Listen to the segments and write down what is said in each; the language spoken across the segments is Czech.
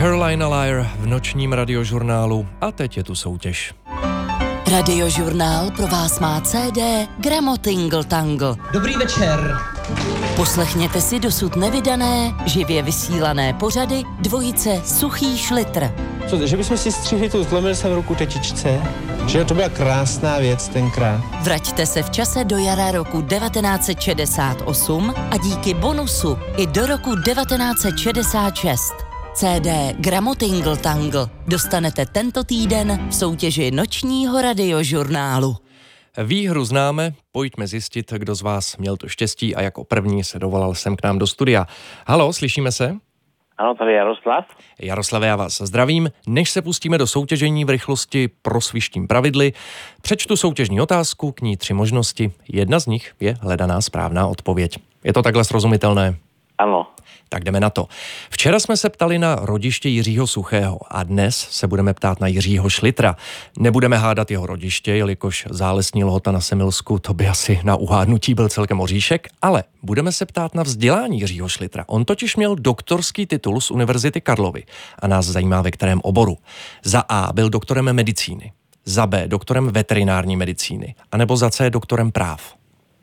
Carolina Lyre v nočním radiožurnálu a teď je tu soutěž. Radiožurnál pro vás má CD Gramo Tingle Tangle. Dobrý večer. Poslechněte si dosud nevydané, živě vysílané pořady dvojice Suchý Šlitr. Co, že bychom si střihli tu, zlomil jsem ruku tetičce, že to byla krásná věc tenkrát. Vraťte se v čase do jara roku 1968 a díky bonusu i do roku 1966. CD Gramo Tingle Tangle dostanete tento týden v soutěži nočního radiožurnálu. Výhru známe, pojďme zjistit, kdo z vás měl to štěstí a jako první se dovolal sem k nám do studia. Haló, slyšíme se? Ano, tady Jaroslav. Jaroslave, já vás zdravím. Než se pustíme do soutěžení v rychlosti prosvištím pravidly, přečtu soutěžní otázku, k ní 3 možnosti. Jedna z nich je hledaná správná odpověď. Je to takhle srozumitelné? Ano. Tak jdeme na to. Včera jsme se ptali na rodiště Jiřího Suchého a dnes se budeme ptát na Jiřího Šlitra. Nebudeme hádat jeho rodiště, jelikož Zálesní Lhota na Semilsku, to by asi na uhádnutí byl celkem oříšek, ale budeme se ptát na vzdělání Jiřího Šlitra. On totiž měl doktorský titul z Univerzity Karlovy a nás zajímá, ve kterém oboru. Za A byl doktorem medicíny, za B doktorem veterinární medicíny, anebo za C doktorem práv.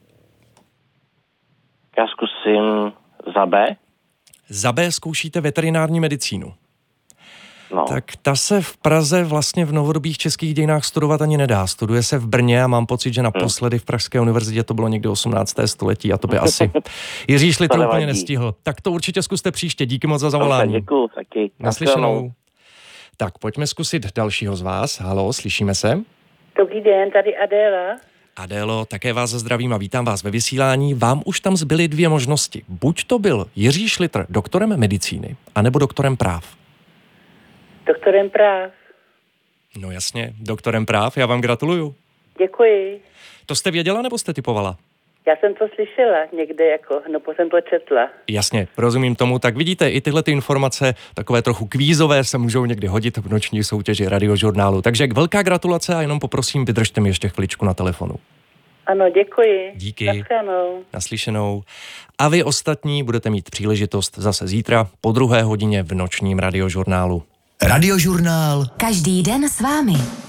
Já zkusím za B. Za B zkoušíte veterinární medicínu. No. Tak ta se v Praze vlastně v novodobých českých dějinách studovat ani nedá. Studuje se v Brně a mám pocit, že naposledy v Pražské univerzitě to bylo někdy 18. století a to by asi Jiří Šlitr úplně nestihl. Tak to určitě zkuste příště. Díky moc za zavolání. Děkuju, taky. Naslyšenou. Tak pojďme zkusit dalšího z vás. Haló, slyšíme se? Dobrý den, tady Adéla. Adélo, také vás zdravím a vítám vás ve vysílání. Vám už tam zbyly 2 možnosti. Buď to byl Jiří Šlitr doktorem medicíny, anebo doktorem práv. Doktorem práv. No jasně, doktorem práv, já vám gratuluju. Děkuji. To jste věděla, nebo jste typovala? Já jsem to slyšela někde, jsem to četla. Jasně, rozumím tomu. Tak vidíte, i tyhle ty informace, takové trochu kvízové, se můžou někdy hodit v noční soutěži radiožurnálu. Takže velká gratulace a jenom poprosím, vydržte mi ještě chviličku na telefonu. Ano, děkuji. Díky. Naslyšenou. A vy ostatní budete mít příležitost zase zítra po 2. hodině v nočním radiožurnálu. Radiožurnál. Každý den s vámi.